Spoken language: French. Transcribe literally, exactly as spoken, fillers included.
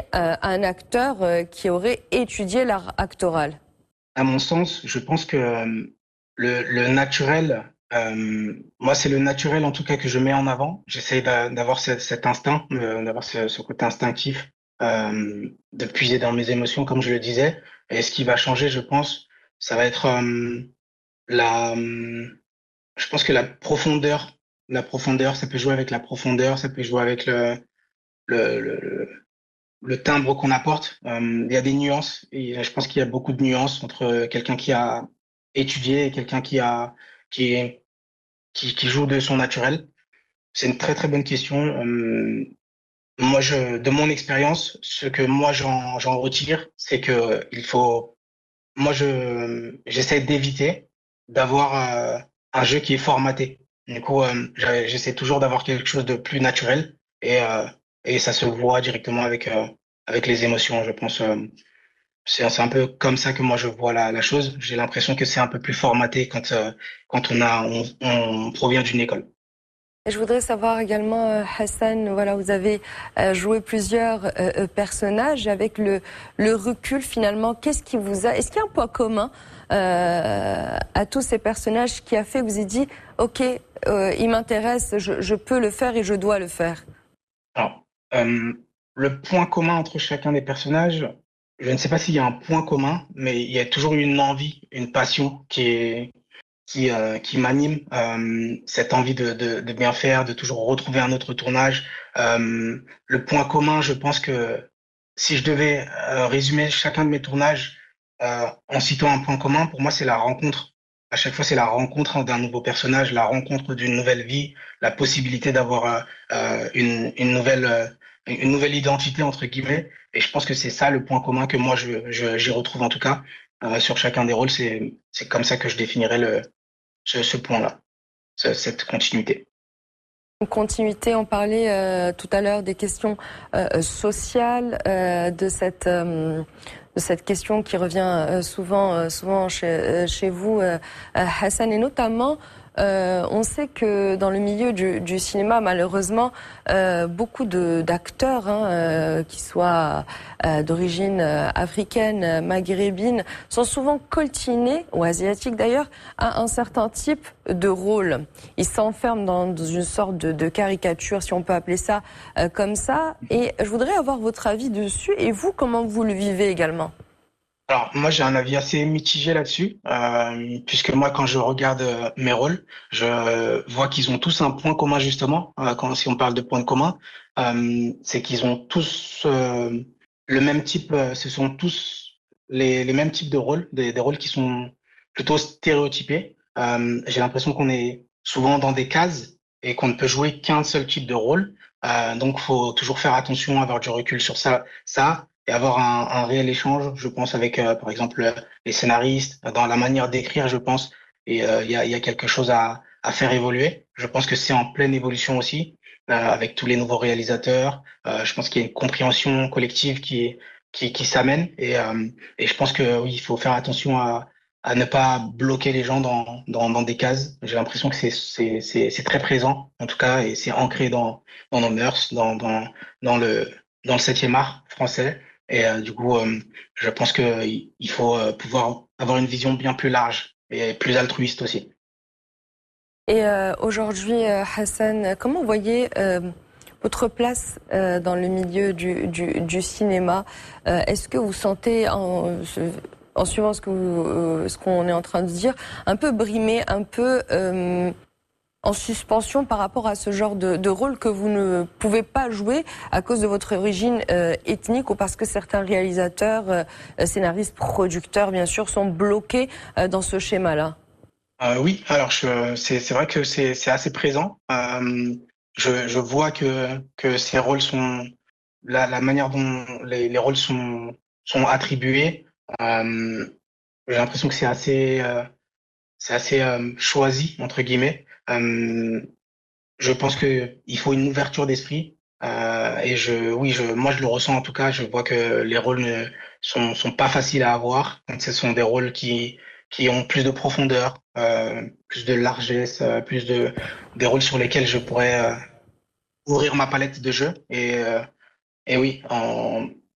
euh, un acteur euh, qui aurait étudié l'art actoral? À mon sens, je pense que euh, le, le naturel, euh, moi, c'est le naturel en tout cas que je mets en avant. J'essaie d'a- d'avoir ce- cet instinct, euh, d'avoir ce, ce côté instinctif, euh, de puiser dans mes émotions, comme je le disais. Et ce qui va changer, je pense, ça va être euh, la, euh, je pense que la profondeur, la profondeur, ça peut jouer avec la profondeur, ça peut jouer avec le, le, le, le timbre qu'on apporte. Euh, il y a des nuances et je pense qu'il y a beaucoup de nuances entre quelqu'un qui a étudié et quelqu'un qui a qui est qui, qui joue de son naturel. C'est une très très bonne question. Euh, moi, je, de mon expérience, ce que moi j'en j'en retire, c'est que il faut, moi je j'essaie d'éviter d'avoir euh, un jeu qui est formaté. Du coup, euh, j'ai- j'essaie toujours d'avoir quelque chose de plus naturel et euh, et ça se voit directement avec euh, avec les émotions, je pense. euh, C'est c'est un peu comme ça que moi je vois la, la chose. J'ai l'impression que c'est un peu plus formaté quand, euh, quand on a, on, on provient d'une école. Et je voudrais savoir également, euh, Hassan, voilà, vous avez euh, joué plusieurs euh, euh, personnages. Avec le, le recul, finalement, qu'est-ce qui vous a... Est-ce qu'il y a un point commun euh, à tous ces personnages qui a fait que vous avez dit, OK, euh, il m'intéresse, je, je peux le faire et je dois le faire? Alors, euh, le point commun entre chacun des personnages, je ne sais pas s'il y a un point commun, mais il y a toujours une envie, une passion qui est, qui, euh, qui m'anime, euh, cette envie de, de, de bien faire, de toujours retrouver un autre tournage. Euh, le point commun, je pense que si je devais euh, résumer chacun de mes tournages euh, en citant un point commun, pour moi, c'est la rencontre. À chaque fois, c'est la rencontre d'un nouveau personnage, la rencontre d'une nouvelle vie, la possibilité d'avoir euh, euh, une, une nouvelle, euh, une nouvelle identité entre guillemets. Et je pense que c'est ça le point commun que moi je, je, j'y retrouve en tout cas euh, sur chacun des rôles. C'est, c'est comme ça que je définirais le, ce, ce point-là, ce- cette continuité. Une continuité, on parlait euh, tout à l'heure des questions euh, sociales, euh, de cette euh, de cette question qui revient euh, souvent euh, souvent chez, euh, chez vous, euh, euh, Hassan, et notamment euh, on sait que dans le milieu du, du cinéma, malheureusement, euh, beaucoup de d'acteurs, hein, euh, qui soient euh, d'origine euh, africaine, euh, maghrébine, sont souvent coltinés, ou asiatiques d'ailleurs, à un certain type de rôle. Ils s'enferment dans, dans une sorte de, de caricature, si on peut appeler ça euh, comme ça. Et je voudrais avoir votre avis dessus. Et vous, comment vous le vivez également? Alors moi j'ai un avis assez mitigé là-dessus, euh, puisque moi quand je regarde euh, mes rôles, je euh, vois qu'ils ont tous un point commun justement, euh, quand si on parle de points communs, euh, c'est qu'ils ont tous euh, le même type, euh, ce sont tous les, les mêmes types de rôles, des, des rôles qui sont plutôt stéréotypés. Euh, j'ai l'impression qu'on est souvent dans des cases et qu'on ne peut jouer qu'un seul type de rôle. Euh, donc faut toujours faire attention, avoir du recul sur ça, ça et avoir un, un réel échange, je pense, avec, euh, par exemple, euh, les scénaristes, dans la manière d'écrire, je pense. Et euh, il y a, il y a quelque chose à, à faire évoluer. Je pense que c'est en pleine évolution aussi, euh, avec tous les nouveaux réalisateurs. Euh, je pense qu'il y a une compréhension collective qui, qui, qui s'amène. Et, euh, et je pense que oui, il faut faire attention à, à ne pas bloquer les gens dans, dans, dans des cases. J'ai l'impression que c'est, c'est, c'est, c'est très présent, en tout cas, et c'est ancré dans, dans nos mœurs, dans, dans, dans le, dans le septième art français. Et euh, du coup, euh, je pense que il il faut euh, pouvoir avoir une vision bien plus large et plus altruiste aussi. Et euh, aujourd'hui, euh, Hassan, comment vous voyez euh, votre place euh, dans le milieu du, du, du cinéma? Euh, Est-ce que vous sentez, en, en suivant ce que vous, euh, ce qu'on est en train de dire, un peu brimé, un peu euh, en suspension par rapport à ce genre de, de rôle que vous ne pouvez pas jouer à cause de votre origine euh, ethnique, ou parce que certains réalisateurs, euh, scénaristes, producteurs, bien sûr, sont bloqués euh, dans ce schéma-là? Euh, oui, alors je, c'est c'est vrai que c'est c'est assez présent. Euh, je je vois que que ces rôles sont la la manière dont les les rôles sont sont attribués. Euh, j'ai l'impression que c'est assez euh, c'est assez euh, choisi entre guillemets. Euh, je pense que il faut une ouverture d'esprit. Euh, et je, oui, je, moi je le ressens en tout cas. Je vois que les rôles ne sont sont pas faciles à avoir. Donc, ce sont des rôles qui qui ont plus de profondeur, euh, plus de largesse, euh, plus de des rôles sur lesquels je pourrais euh, ouvrir ma palette de jeux. Et euh, et oui,